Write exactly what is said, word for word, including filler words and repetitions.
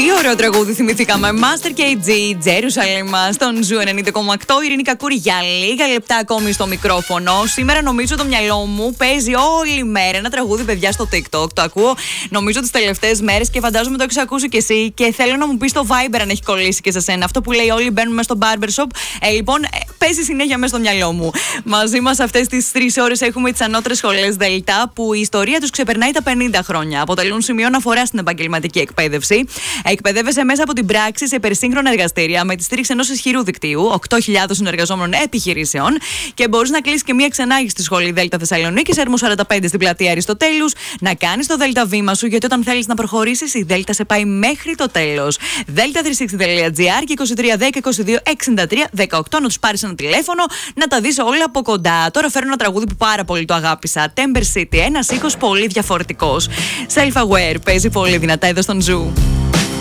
Τι ωραίο τραγούδι θυμηθήκαμε. Master κέι τζι, Jerusalem, στον Ζου ενενήντα κόμμα οκτώ. Ειρήνη Κακούρη για λίγα λεπτά ακόμη στο μικρόφωνο. Σήμερα νομίζω το μυαλό μου παίζει όλη μέρα ένα τραγούδι, παιδιά, στο TikTok. Το ακούω νομίζω τις τελευταίες μέρες και φαντάζομαι το έχεις ακούσει κι εσύ. Και θέλω να μου πεις στο Viber αν έχει κολλήσει και σε σένα. Αυτό που λέει όλοι μπαίνουμε στο barbershop. Ε, λοιπόν, παίζει συνέχεια μέσα στο μυαλό μου. Μαζί μας αυτές τις τρεις ώρες έχουμε τις ανώτερες σχολές Δέλτα, που η ιστορία τους ξεπερνάει τα πενήντα χρόνια. Αποτελούν σημείο αναφορά στην επαγγελματική εκπαίδευση. Εκπαιδεύεσαι μέσα από την πράξη σε υπερσύγχρονα εργαστήρια με τη στήριξη ενός ισχυρού δικτύου οκτώ χιλιάδες συνεργαζόμενων επιχειρήσεων και μπορείς να κλείσεις και μία ξενάγηση στη σχολή Δέλτα Θεσσαλονίκη, Ερμού σαράντα πέντε στην πλατεία Αριστοτέλους, να κάνεις το Δέλτα βήμα σου, γιατί όταν θέλεις να προχωρήσεις, η Δέλτα σε πάει μέχρι το τέλος. δέλτα τριακόσια εξήντα τελεία τζι άρ και είκοσι τρία δέκα είκοσι δύο εξήντα τρία δεκαοκτώ να τους πάρεις ένα τηλέφωνο, να τα δεις όλα από κοντά. Τώρα φέρνω ένα τραγούδι που πάρα πολύ το αγάπησα. Temper City, ένας ήχος πολύ διαφορετικός. Self-aware, παίζει πολύ δυνατά εδώ στον Ζου.